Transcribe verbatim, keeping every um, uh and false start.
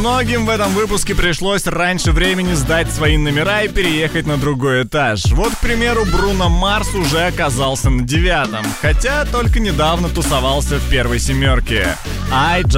Многим в этом выпуске пришлось раньше времени сдать свои номера и переехать на другой этаж. Вот, к примеру, Бруно Марс уже оказался на девятом, хотя только недавно тусовался в первой семерке. I